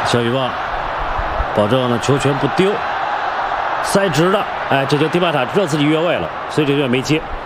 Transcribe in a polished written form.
小雨棒，保证呢球权不丢，塞直了，哎，这就迪巴塔知道自己越位了，所以这个没接。